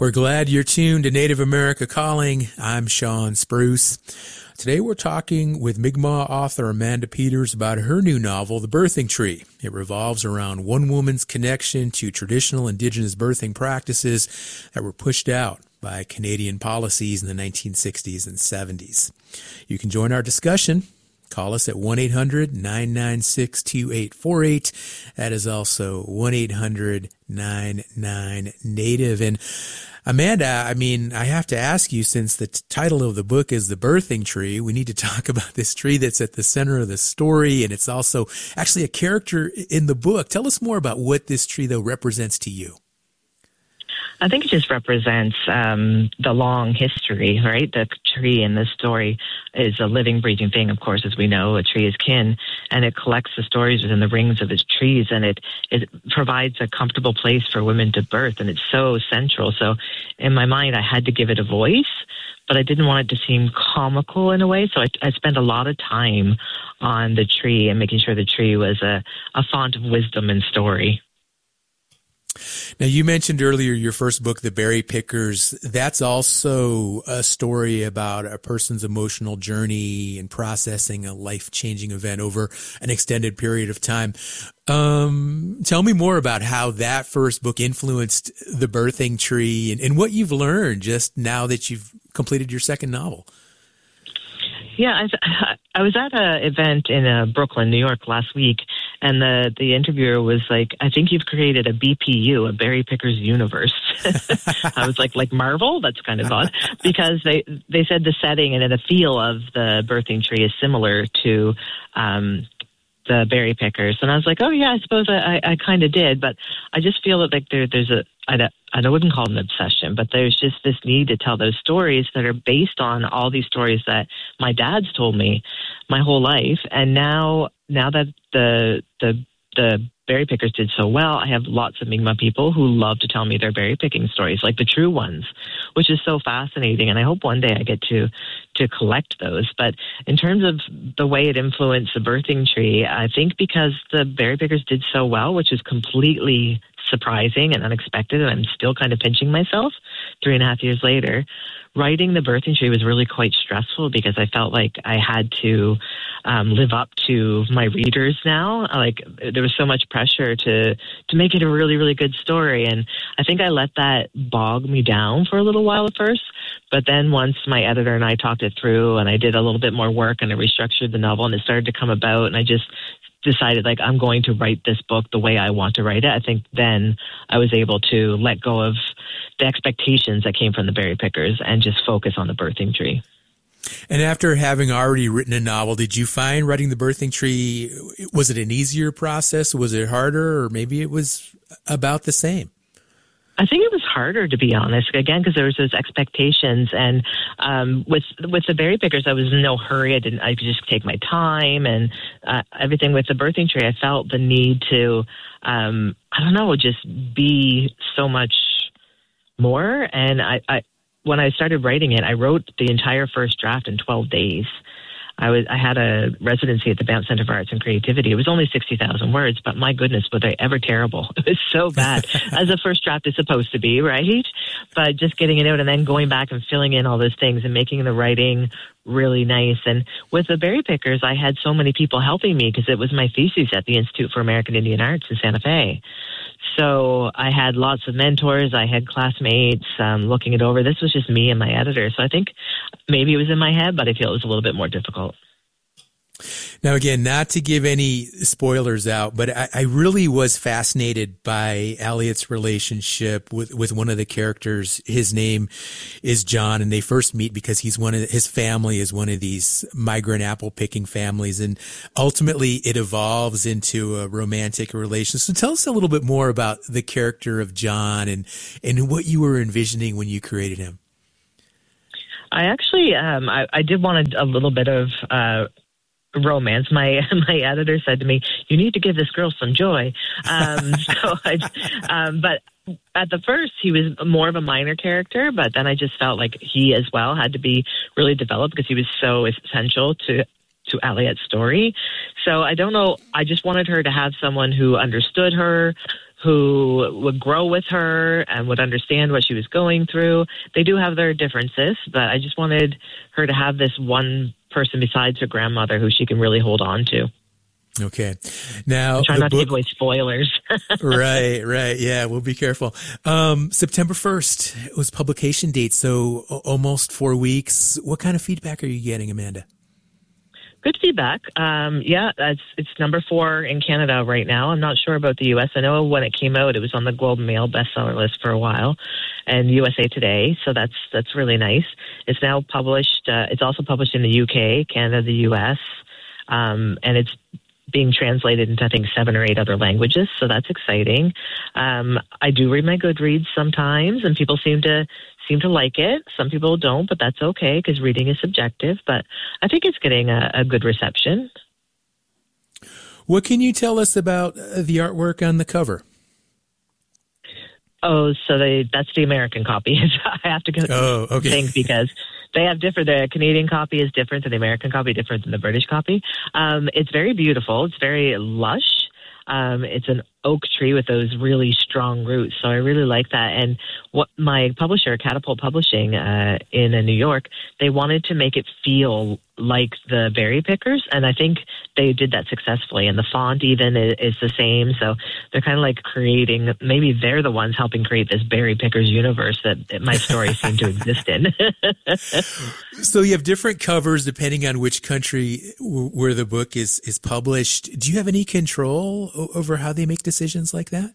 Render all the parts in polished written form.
We're glad you're tuned to Native America Calling. I'm Sean Spruce. Today we're talking with Mi'kmaq author Amanda Peters about her new novel, The Birthing Tree. It revolves around one woman's connection to traditional Indigenous birthing practices that were pushed out by Canadian policies in the 1960s and 70s. You can join our discussion. Call us at 1-800-996-2848. That is also 1-800-99-NATIVE. And Amanda, I have to ask you, since the title of the book is The Birthing Tree, we need to talk about this tree that's at the center of the story, and it's also actually a character in the book. Tell us more about what this tree, though, represents to you. I think it just represents the long history, right? The tree in this story is a living, breathing thing, of course, as we know. A tree is kin, and it collects the stories within the rings of its trees, and it provides a comfortable place for women to birth, and it's so central. So in my mind, I had to give it a voice, but I didn't want it to seem comical in a way, so I spent a lot of time on the tree and making sure the tree was a font of wisdom and story. Now, you mentioned earlier your first book, The Berry Pickers. That's also a story about a person's emotional journey and processing a life-changing event over an extended period of time. Tell me more about how that first book influenced The Birthing Tree and what you've learned just now that you've completed your second novel. Yeah, I was at an event in Brooklyn, New York last week, and the interviewer was like, I think you've created a BPU, a Berry Pickers universe. I was like Marvel? That's kind of odd. Because they said the setting and the feel of the birthing tree is similar to the Berry Pickers. And I was like, oh, yeah, I suppose I kind of did. But I just feel that there's I wouldn't call it an obsession, but there's just this need to tell those stories that are based on all these stories that my dad's told me my whole life. And now that the berry pickers did so well, I have lots of Mi'kmaq people who love to tell me their berry picking stories, like the true ones, which is so fascinating. And I hope one day I get to collect those. But in terms of the way it influenced the birthing tree, I think because the berry pickers did so well, which is completely surprising and unexpected, and I'm still kind of pinching myself 3.5 years later. Writing The Birthing Tree was really quite stressful because I felt like I had to live up to my readers now. Like, there was so much pressure to make it a really, really good story. And I think I let that bog me down for a little while at first. But then once my editor and I talked it through and I did a little bit more work and I restructured the novel and it started to come about, and I just decided, like, I'm going to write this book the way I want to write it. I think then I was able to let go of the expectations that came from the berry pickers and just focus on the birthing tree. And after having already written a novel, did you find writing The Birthing Tree, was it an easier process? Was it harder? Or maybe it was about the same? I think it was harder, to be honest, again, because there was those expectations. And with the berry pickers, I was in no hurry. I could just take my time and everything. With the birthing tree, I felt the need to, just be so much more. And I when I started writing it, I wrote the entire first draft in 12 days. I had a residency at the Banff Centre for Arts and Creativity. It was only 60,000 words, but my goodness, were they ever terrible. It was so bad, as a first draft is supposed to be, right? But just getting it out and then going back and filling in all those things and making the writing really nice. And with the berry pickers, I had so many people helping me because it was my thesis at the Institute for American Indian Arts in Santa Fe. So I had lots of mentors. I had classmates looking it over. This was just me and my editor. So I think maybe it was in my head, but I feel it was a little bit more difficult. Now, again, not to give any spoilers out, but I really was fascinated by Elliot's relationship with one of the characters. His name is John, and they first meet because his family is one of these migrant apple picking families, and ultimately it evolves into a romantic relation. So tell us a little bit more about the character of John and what you were envisioning when you created him. I actually, I did want a little bit of romance. My editor said to me, "You need to give this girl some joy." But at the first, he was more of a minor character, but then I just felt like he as well had to be really developed because he was so essential to Elliot's story. So I don't know. I just wanted her to have someone who understood her, who would grow with her and would understand what she was going through. They do have their differences, but I just wanted her to have this one person besides her grandmother who she can really hold on to. Okay. Now, try not to give away spoilers. Right. Yeah, we'll be careful. September 1st was publication date, so almost 4 weeks. What kind of feedback are you getting, Amanda? Good feedback. It's number 4 in Canada right now. I'm not sure about the U.S. I know when it came out, it was on the Globe and Mail bestseller list for a while, and USA Today. So that's really nice. It's now published. It's also published in the UK, Canada, the U.S., and it's being translated into, I think, 7 or 8 other languages. So that's exciting. I do read my Goodreads sometimes, and people seem to like it. Some people don't, but that's okay because reading is subjective. But I think it's getting a good reception. What can you tell us about the artwork on the cover? Oh, so that's the American copy. I have to think because they have different. The Canadian copy is different than the American copy, different than the British copy. It's very beautiful. It's very lush. It's an oak tree with those really strong roots. So I really like that. And what my publisher, Catapult Publishing, in New York, they wanted to make it feel like the Berry Pickers. And I think they did that successfully. And the font even is the same. So they're kind of like creating, maybe they're the ones helping create this Berry Pickers universe that my stories seem to exist in. So you have different covers depending on which country where the book is published. Do you have any control over how they make decisions like that?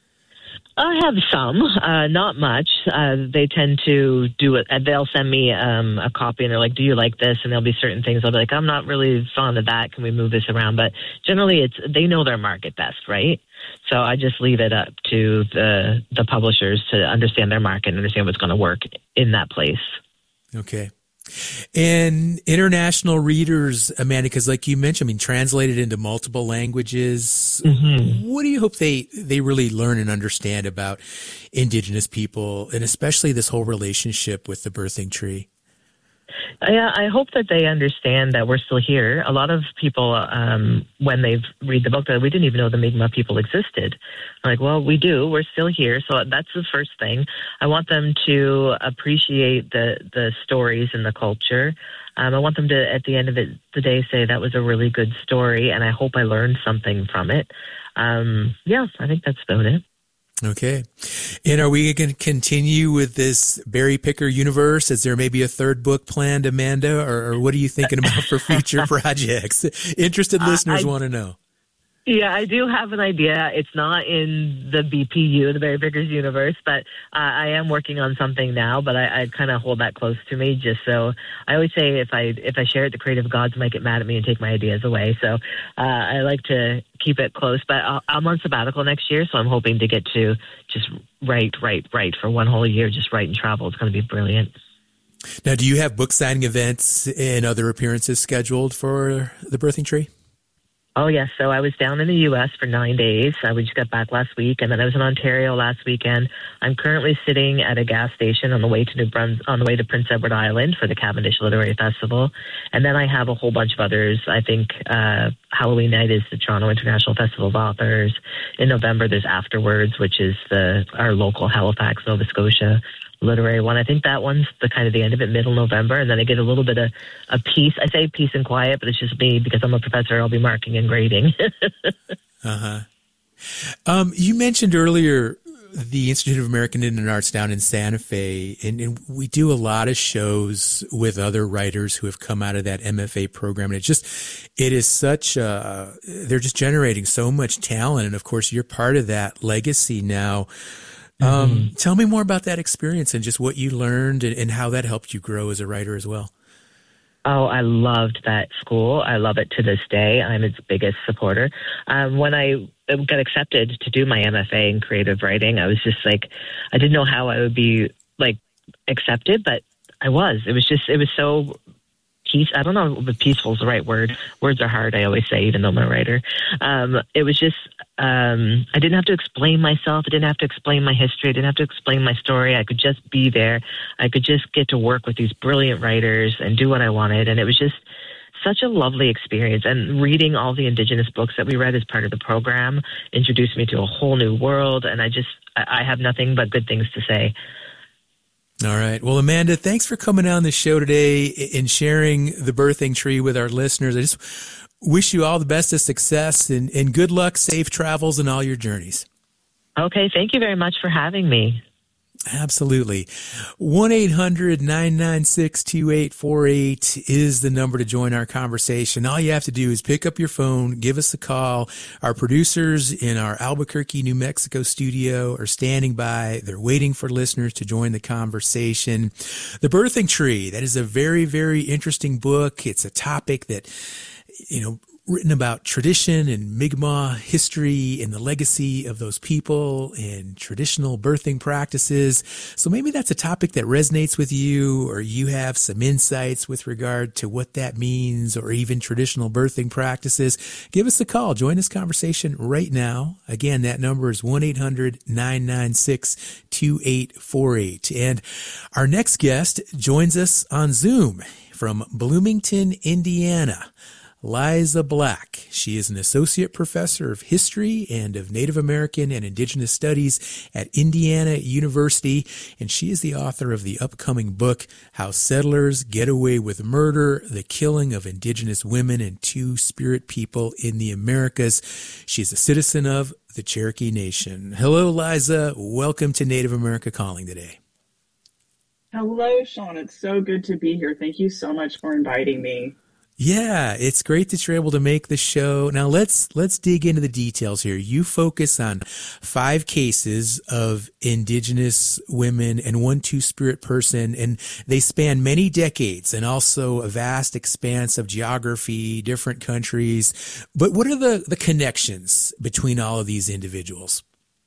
I have some, not much. They tend to do it. They'll send me a copy and they're like, do you like this? And there'll be certain things I'll be like, I'm not really fond of that. Can we move this around? But generally they know their market best, right? So I just leave it up to the publishers to understand their market and understand what's going to work in that place. Okay. And international readers, Amanda, because like you mentioned, translated into multiple languages. Mm-hmm. What do you hope they really learn and understand about Indigenous people, and especially this whole relationship with the birthing tree? Yeah, I hope that they understand that we're still here. A lot of people, when they read the book, we didn't even know the Mi'kmaq people existed. I'm like, well, we do. We're still here. So that's the first thing. I want them to appreciate the stories and the culture. I want them to, at the end of the day, say that was a really good story, and I hope I learned something from it. I think that's about it. Okay. And are we going to continue with this Berry Picker universe? Is there maybe a third book planned, Amanda? Or what are you thinking about for future projects? Interested listeners want to know. Yeah, I do have an idea. It's not in the BPU, the Berry Pickers universe, but I am working on something now, but I kind of hold that close to me just so. I always say if I share it, the creative gods might get mad at me and take my ideas away. So I like to keep it close, but I'm on sabbatical next year, so I'm hoping to get to just write for one whole year, just write and travel. It's going to be brilliant. Now, do you have book signing events and other appearances scheduled for The Birthing Tree? Oh, yes. So I was down in the U.S. for 9 days. We just got back last week, and then I was in Ontario last weekend. I'm currently sitting at a gas station on the way to Prince Edward Island for the Cavendish Literary Festival. And then I have a whole bunch of others. I think Halloween night is the Toronto International Festival of Authors. In November, there's Afterwards, which is our local Halifax, Nova Scotia literary one. I think that one's the end of it, middle November, and then I get a little bit of a peace. I say peace and quiet, but it's just me because I'm a professor. I'll be marking and grading. You mentioned earlier the Institute of American Indian Arts down in Santa Fe, and we do a lot of shows with other writers who have come out of that MFA program, and it is such they're just generating so much talent, and of course you're part of that legacy now. Tell me more about that experience and just what you learned and how that helped you grow as a writer as well. Oh, I loved that school. I love it to this day. I'm its biggest supporter. When I got accepted to do my MFA in creative writing, I was just like, I didn't know how I would be accepted, but I was. It was so peace. I don't know if peaceful is the right word. Words are hard, I always say, even though I'm a writer. It was just, I didn't have to explain myself. I didn't have to explain my history. I didn't have to explain my story. I could just be there. I could just get to work with these brilliant writers and do what I wanted. And it was just such a lovely experience. And reading all the Indigenous books that we read as part of the program introduced me to a whole new world. And I have nothing but good things to say. All right. Well, Amanda, thanks for coming on the show today and sharing The Birthing Tree with our listeners. I just wish you all the best of success and good luck, safe travels in all your journeys. Okay. Thank you very much for having me. Absolutely. 1-800-996-2848 is the number to join our conversation. All you have to do is pick up your phone, give us a call. Our producers in our Albuquerque, New Mexico studio are standing by. They're waiting for listeners to join the conversation. The Birthing Tree, that is a very, very interesting book. It's a topic that, written about tradition and Mi'kmaq history and the legacy of those people and traditional birthing practices. So maybe that's a topic that resonates with you, or you have some insights with regard to what that means, or even traditional birthing practices. Give us a call. Join this conversation right now. Again, that number is 1-800-996-2848. And our next guest joins us on Zoom from Bloomington, Indiana. Liza Black. She is an associate professor of history and of Native American and Indigenous Studies at Indiana University, and she is the author of the upcoming book, How Settlers Get Away with Murder, the Killing of Indigenous Women and Two-Spirit People in the Americas. She is a citizen of the Cherokee Nation. Hello, Liza. Welcome to Native America Calling today. Hello, Sean. It's so good to be here. Thank you so much for inviting me. Yeah, it's great that you're able to make the show. Now let's dig into the details here. You focus on 5 cases of Indigenous women and one Two-Spirit person, and they span many decades and also a vast expanse of geography, different countries. But what are the connections between all of these individuals?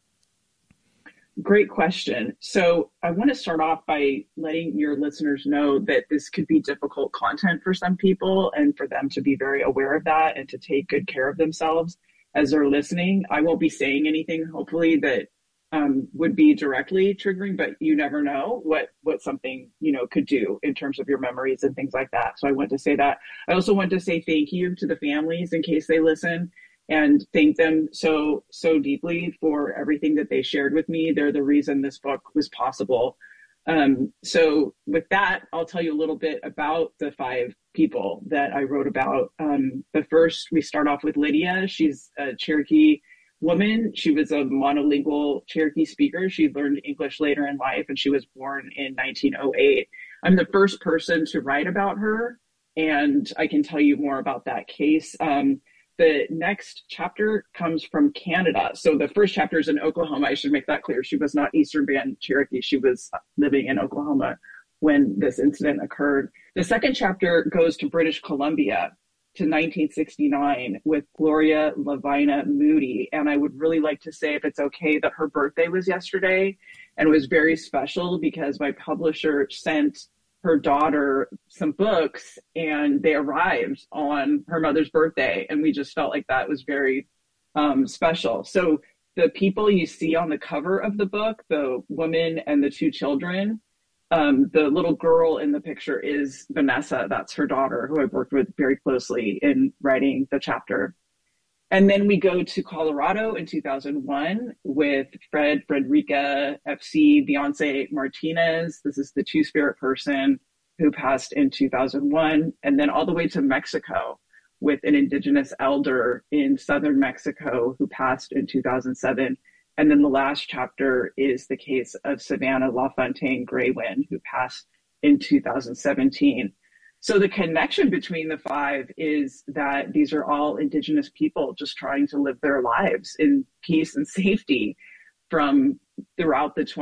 Great question. So I want to start off by letting your listeners know that this could be difficult content for some people, and for them to be very aware of that and to take good care of themselves as they're listening. I won't be saying anything, hopefully, that would be directly triggering, but you never know what something, could do in terms of your memories and things like that. So I want to say that. I also want to say thank you to the families in case they listen, and thank them so deeply for everything that they shared with me. They're the reason this book was possible. So with that, I'll tell you a little bit about the 5 people that I wrote about. The first, we start off with Lydia. She's a Cherokee woman. She was a monolingual Cherokee speaker. She learned English later in life, and she was born in 1908. I'm the first person to write about her, and I can tell you more about that case. The next chapter comes from Canada. So the first chapter is in Oklahoma. I should make that clear. She was not Eastern Band Cherokee. She was living in Oklahoma when this incident occurred. The second chapter goes to British Columbia to 1969 with Gloria Lavina Moody. And I would really like to say, if it's okay, that her birthday was yesterday, and it was very special because my publisher sent her daughter some books, and they arrived on her mother's birthday. And we just felt like that was very special. So the people you see on the cover of the book, the woman and the 2 children, the little girl in the picture is Vanessa. That's her daughter, who I've worked with very closely in writing the chapter. And then we go to Colorado in 2001 with Frederica FC Beyonce Martinez. This is the Two-Spirit person who passed in 2001. And then all the way to Mexico with an Indigenous elder in southern Mexico who passed in 2007. And then the last chapter is the case of Savannah LaFontaine Graywin, who passed in 2017. So the connection between the 5 is that these are all Indigenous people just trying to live their lives in peace and safety from throughout the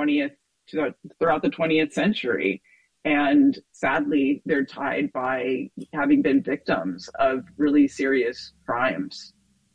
20th century. And sadly, they're tied by having been victims of really serious crimes.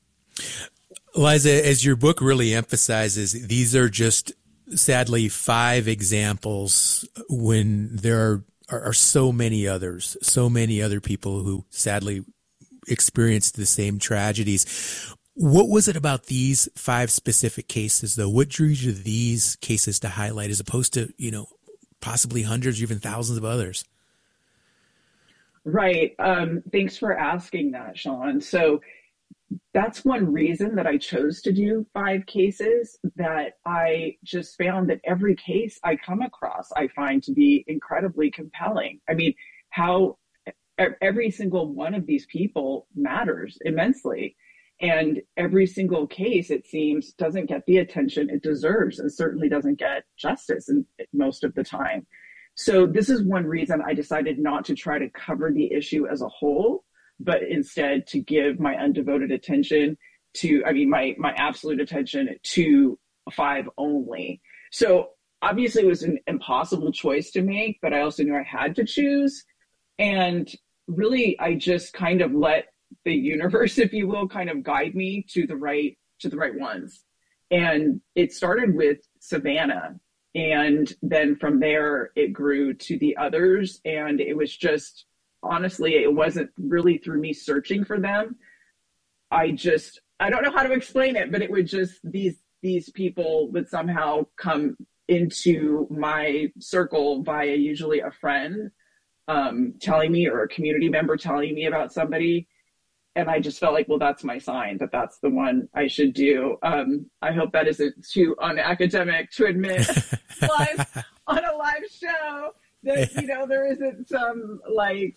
Liza, as your book really emphasizes, these are just sadly 5 examples when there are so many others, so many other people who sadly experienced the same tragedies. What was it about these 5 specific cases, though? What drew you to these cases to highlight as opposed to, possibly hundreds or even thousands of others? Right. Thanks for asking that, Sean. So that's one reason that I chose to do 5 cases, that I just found that every case I come across, I find to be incredibly compelling. I mean, how every single one of these people matters immensely. And every single case, it seems, doesn't get the attention it deserves, and certainly doesn't get justice in most of the time. So this is one reason I decided not to try to cover the issue as a whole, but instead to give my undevoted attention to, I mean, my absolute attention to 5 only. So obviously it was an impossible choice to make, but I also knew I had to choose. And really, I just kind of let the universe, if you will, kind of guide me to the right ones. And it started with Savannah. And then from there, it grew to the others. And it was just, honestly, it wasn't really through me searching for them. I don't know how to explain it, but it would just, these people would somehow come into my circle via usually a friend telling me, or a community member telling me about somebody. And I just felt like, well, that's my sign that that's the one I should do. I hope that isn't too unacademic to admit live on a live show that, there isn't some like,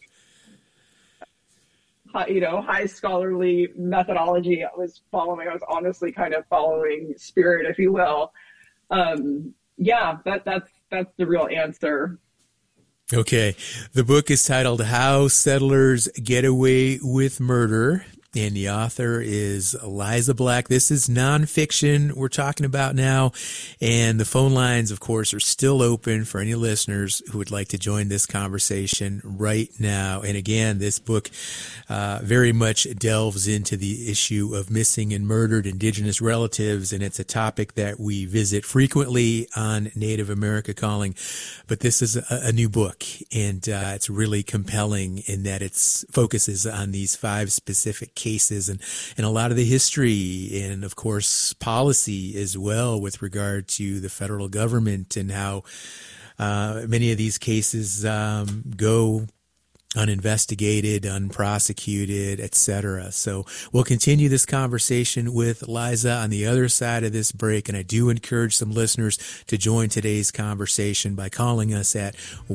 high scholarly methodology I was following. I was honestly kind of following spirit, if you will. That's the real answer. Okay. The book is titled How Settlers Get Away with Murder, and the author is Liza Black. This is nonfiction we're talking about now, and the phone lines, of course, are still open for any listeners who would like to join this conversation right now. And again, this book very much delves into the issue of missing and murdered Indigenous relatives, and it's a topic that we visit frequently on Native America Calling. But this is a new book, and it's really compelling in that it focuses on these 5 specific cases and a lot of the history and, of course, policy as well with regard to the federal government and how many of these cases go uninvestigated, unprosecuted, etc. So we'll continue this conversation with Liza on the other side of this break, and I do encourage some listeners to join today's conversation by calling us at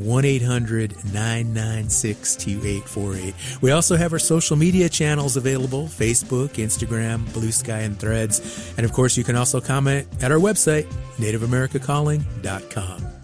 1-800-996-2848. We also have our social media channels available: Facebook, Instagram, Blue Sky, and Threads. And of course, you can also comment at our website, NativeAmericaCalling.com.